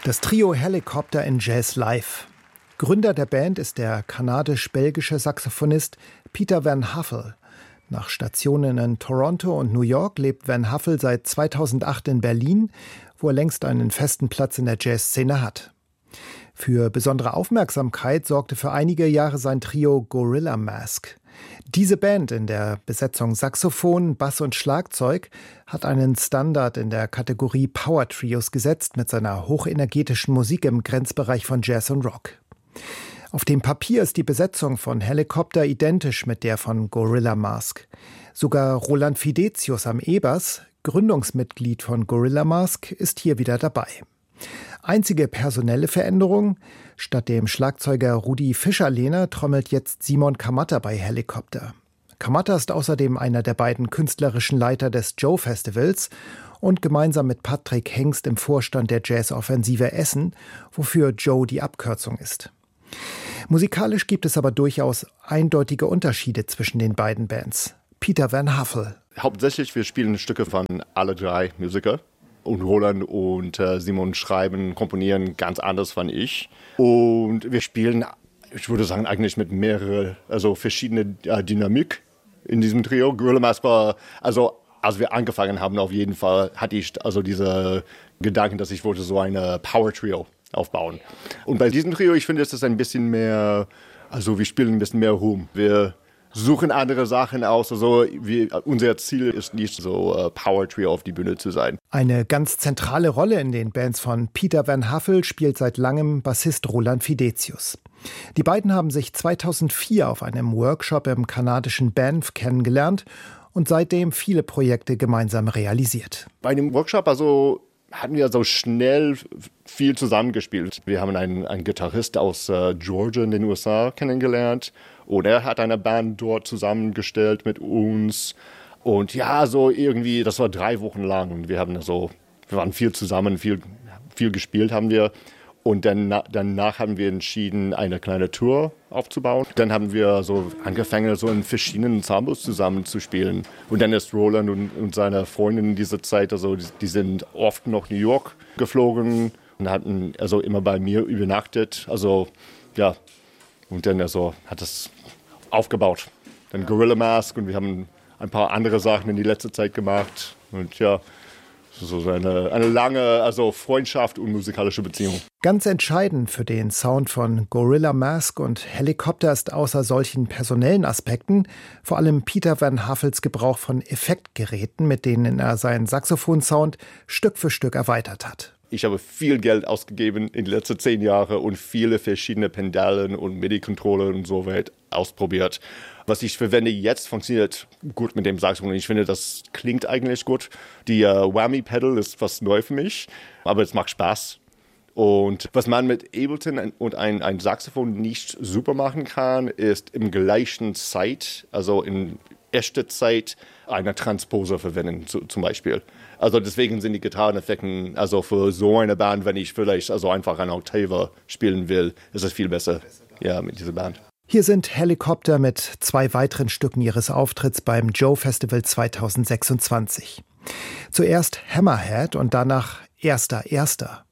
Das Trio Helicopter in Jazz Live. Gründer der Band ist der kanadisch-belgische Saxophonist Peter Van Huffel. Nach Stationen in Toronto und New York lebt Van Huffel seit 2008 in Berlin, wo er längst einen festen Platz in der Jazzszene hat. Für besondere Aufmerksamkeit sorgte für einige Jahre sein Trio Gorilla Mask. Diese Band in der Besetzung Saxophon, Bass und Schlagzeug hat einen Standard in der Kategorie Power Trios gesetzt mit seiner hochenergetischen Musik im Grenzbereich von Jazz und Rock. Auf dem Papier ist die Besetzung von Helicopter identisch mit der von Gorilla Mask. Sogar Roland Fidetius am E-Bass, Gründungsmitglied von Gorilla Mask, ist hier wieder dabei. Einzige personelle Veränderung: Statt dem Schlagzeuger Rudi Fischerlehner trommelt jetzt Simon Kamatta bei Helicopter. Kamatta ist außerdem einer der beiden künstlerischen Leiter des Joe Festivals und gemeinsam mit Patrick Hengst im Vorstand der Jazzoffensive Essen, wofür Joe die Abkürzung ist. Musikalisch gibt es aber durchaus eindeutige Unterschiede zwischen den beiden Bands. Peter Van Huffel. Hauptsächlich, wir spielen Stücke von alle drei Musiker. Und Roland und Simon schreiben, komponieren ganz anders von ich. Und wir spielen, ich würde sagen, eigentlich mit mehreren, verschiedene Dynamik in diesem Trio. Gorilla Mask war, als wir angefangen haben, auf jeden Fall hatte ich diese Gedanken, dass ich wollte so eine Power Trio aufbauen. Und bei diesem Trio, ich finde, es ist ein bisschen mehr, wir spielen ein bisschen mehr Ruhm. Wir suchen andere Sachen aus. Unser Ziel ist nicht so Power Trio auf die Bühne zu sein. Eine ganz zentrale Rolle in den Bands von Peter Van Huffel spielt seit langem Bassist Roland Fidetius. Die beiden haben sich 2004 auf einem Workshop im kanadischen Banff kennengelernt und seitdem viele Projekte gemeinsam realisiert. Bei dem Workshop hatten wir so schnell viel zusammengespielt. Wir haben einen Gitarrist aus Georgia in den USA kennengelernt und er hat eine Band dort zusammengestellt mit uns. Und das war 3 Wochen lang. Und wir waren viel zusammen, viel gespielt haben wir. Und danach haben wir entschieden, eine kleine Tour aufzubauen. Dann haben wir angefangen, in verschiedenen Ensembles zusammenzuspielen. Und dann ist Roland und seine Freundin in dieser Zeit, die sind oft nach New York geflogen und hatten immer bei mir übernachtet. Und dann hat es aufgebaut. Dann Gorilla Mask und wir haben ein paar andere Sachen in die letzte Zeit gemacht. Und so eine lange Freundschaft und musikalische Beziehung. Ganz entscheidend für den Sound von Gorilla Mask und Helicopter ist außer solchen personellen Aspekten vor allem Peter Van Huffels Gebrauch von Effektgeräten, mit denen er seinen Saxophon-Sound Stück für Stück erweitert hat. Ich habe viel Geld ausgegeben in den letzten 10 Jahren und viele verschiedene Pendalen und MIDI-Controller und so weiter ausprobiert. Was ich verwende jetzt, funktioniert gut mit dem Saxophon. Ich finde, das klingt eigentlich gut. Die Whammy-Pedal ist was neu für mich, aber es macht Spaß. Und was man mit Ableton und ein Saxophon nicht super machen kann, ist im gleichen Zeit, in echter Zeit, einen Transposer verwenden zum Beispiel. Deswegen sind die Gitarreneffekte, für so eine Band, wenn ich vielleicht einfach eine Oktave spielen will, ist es viel besser mit dieser Band. Hier sind Helicopter mit 2 weiteren Stücken ihres Auftritts beim Joe Festival 2026. Zuerst Hammerhead und danach Erster.